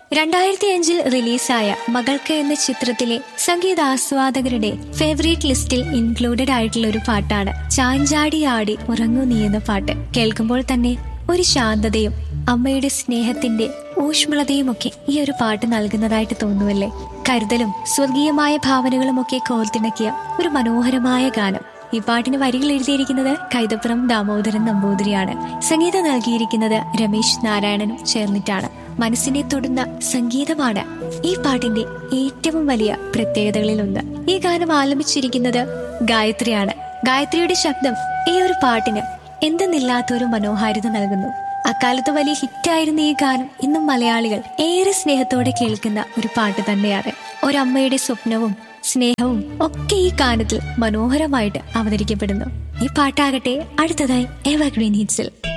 2005 റിലീസായ മകൾക്ക് എന്ന ചിത്രത്തിലെ സംഗീതാസ്വാദകരുടെ ഫേവറേറ്റ് ലിസ്റ്റിൽ ഇൻക്ലൂഡഡ് ആയിട്ടുള്ള ഒരു പാട്ടാണ് ചാഞ്ചാടി ആടി ഉറങ്ങൂ നീ എന്ന പാട്ട്. കേൾക്കുമ്പോൾ തന്നെ ഒരു ശാന്തതയും അമ്മയുടെ സ്നേഹത്തിന്റെ ഊഷ്മളതയുമൊക്കെ ഈ ഒരു പാട്ട് നൽകുന്നതായിട്ട് തോന്നുമല്ലേ. കരുതലും സ്വർഗീയമായ ഭാവനകളുമൊക്കെ കോർത്തിണക്കിയ ഒരു മനോഹരമായ ഗാനം. ഈ പാട്ടിന് വരികൾ എഴുതിയിരിക്കുന്നത് കൈതപ്പുറം ദാമോദരൻ നമ്പൂതിരിയാണ്. സംഗീതം നൽകിയിരിക്കുന്നത് രമേശ് നാരായണനും ചേർന്നിട്ടാണ്. മനസ്സിനെ തൊടുന്ന സംഗീതമാണ് ഈ പാട്ടിന്റെ ഏറ്റവും വലിയ പ്രത്യേകതകളിലൊന്ന്. ഈ ഗാനം ആലപിച്ചിരിക്കുന്നത് ഗായത്രിയാണ്. ഗായത്രിയുടെ ശബ്ദം ഈ ഒരു പാട്ടിന് എന്തെന്നില്ലാത്തൊരു മനോഹാരിത നൽകുന്നു. അക്കാലത്ത് വലിയ ഹിറ്റായിരുന്ന ഈ ഗാനം ഇന്നും മലയാളികൾ ഏറെ സ്നേഹത്തോടെ കേൾക്കുന്ന ഒരു പാട്ട് തന്നെയാണ്. ഒരമ്മയുടെ സ്വപ്നവും സ്നേഹവും ഒക്കെ ഈ ഗാനത്തിൽ മനോഹരമായിട്ട് അവതരിക്കപ്പെടുന്നു. ഈ പാട്ടാകട്ടെ അടുത്തതായി എവർഗ്രീൻ ഹിറ്റ്സിൽ.